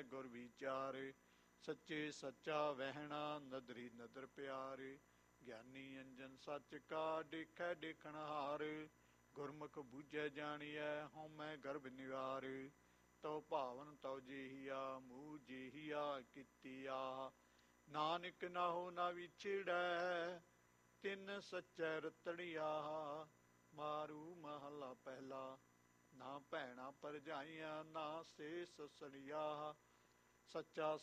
ਜਾਣੀਐ ਗੁਰ ਵਿਚਾਰ। ਸੱਚੇ ਸੱਚਾ ਵਹਿਣਾ ਨਦਰੀ ਨਦਰ ਪਿਆਰ। ਗਿਆਨੀ ਅੰਜਨ ਸੱਚ ਕਾ ਦੇਖੈ ਦੇਖਣ ਹਾਰ। ਗੁਰਮੁਖ ਬੂਝੈ ਜਾਣੀਐ ਹਉਮੈ ਗਰਭ ਨਿਵਾਰ। ਤਉ ਭਾਵਨ ਤਉ ਜੇਹੀਆ ਮੂਹ ਜੇਹੀਆ ਕੀਤੀ ਆ। ਨਾਨਕ ਨਾਹੋ ਨਾ ਵਿਛੜੈ ਤਿਨ ਸੱਚੈ ਰਤੜਿਆ। ਮਾਰੂ ਮਹਲਾ ਪਹਿਲਾ। ਨਾ ਭੈਣਾ ਭਰਜਾਈਆਂ ਨਾ ਸੇ ਸਸੜੀਆ। ਸੱਚਾ